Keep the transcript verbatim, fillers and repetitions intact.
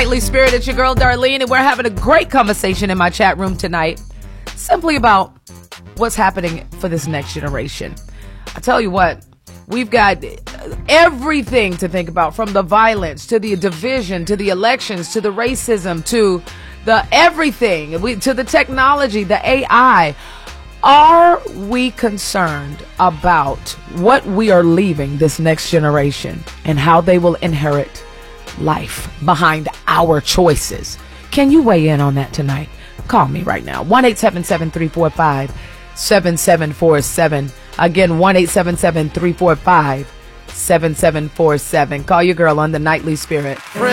Nightly Spirit. It's your girl Darlene, and we're having a great conversation in my chat room tonight, simply about what's happening for this next generation. I tell you what, we've got everything to think about, from the violence to the division to the elections to the racism to the everything, we, to the technology, the A I. Are we concerned about what we are leaving this next generation and how they will inherit life behind our choices? Can you weigh in on that tonight? Call me right now. one eight seven seven, three four five, seven seven four seven. Again, one eight seven seven, three four five, seven seven four seven. Call your girl on the Nightly Spirit.